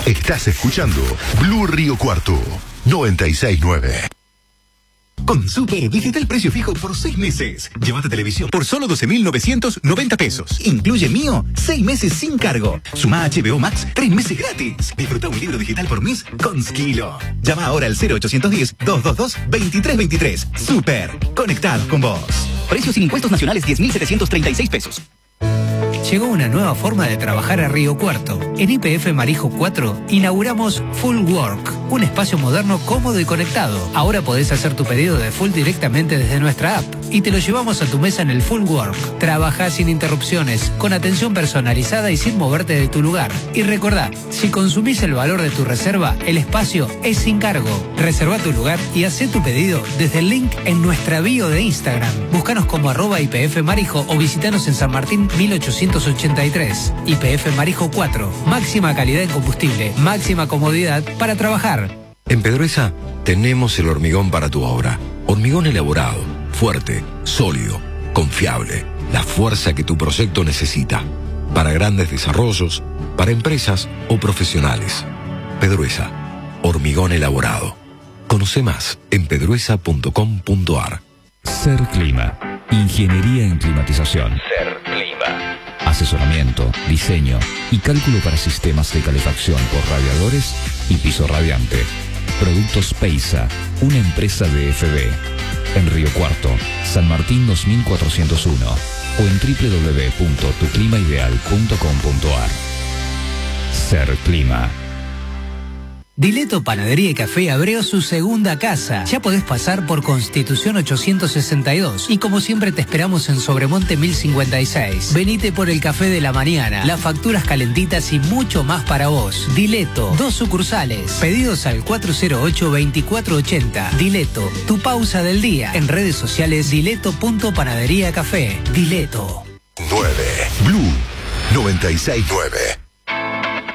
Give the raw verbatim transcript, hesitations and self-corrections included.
Estás escuchando Blue Río Cuarto noventa y seis punto nueve. Con Super, visita el precio fijo por seis meses. Llévate televisión por solo doce mil novecientos noventa pesos. Incluye Mío, seis meses sin cargo. Suma H B O Max, tres meses gratis. Disfruta un libro digital por mes con Skilo. Llama ahora al cero ochocientos diez, doscientos veintidós, veintitrés veintitrés. Super, conectados con vos. Precios sin impuestos nacionales diez mil setecientos treinta y seis pesos. Llegó una nueva forma de trabajar a Río Cuarto. En Y P F Marijo cuatro inauguramos Full Work, un espacio moderno, cómodo y conectado. Ahora podés hacer tu pedido de full directamente desde nuestra app y te lo llevamos a tu mesa en el Full Work. Trabajá sin interrupciones, con atención personalizada y sin moverte de tu lugar. Y recordá, si consumís el valor de tu reserva, el espacio es sin cargo. Reserva tu lugar y hacé tu pedido desde el link en nuestra bio de Instagram. Búscanos como arroba Y P F Marijo o visitanos en San Martín mil ochocientos ochenta y tres. Y P F Marijo cuatro. Máxima calidad en combustible, máxima comodidad para trabajar. En Pedruesa tenemos el hormigón para tu obra. Hormigón elaborado, fuerte, sólido, confiable. La fuerza que tu proyecto necesita. Para grandes desarrollos, para empresas o profesionales. Pedruesa, hormigón elaborado. Conoce más en pedruesa punto com punto ar. Ser Clima. Ingeniería en climatización. Ser Clima. Asesoramiento, diseño y cálculo para sistemas de calefacción por radiadores y piso radiante. Productos Peisa, una empresa de F B. En Río Cuarto, San Martín dos mil cuatrocientos uno o en doble u doble u doble u punto tu clima ideal punto com punto ar. Ser Clima. Dileto Panadería y Café abrió su segunda casa. Ya podés pasar por Constitución ochocientos sesenta y dos. Y como siempre te esperamos en Sobremonte mil cincuenta y seis. Venite por el café de la mañana, las facturas calentitas y mucho más para vos. Dileto, dos sucursales. Pedidos al cuatro cero ocho, veinticuatro ochenta. Dileto, tu pausa del día. En redes sociales dileto punto panadería café. Dileto. nueve. Blue noventa y seis punto nueve.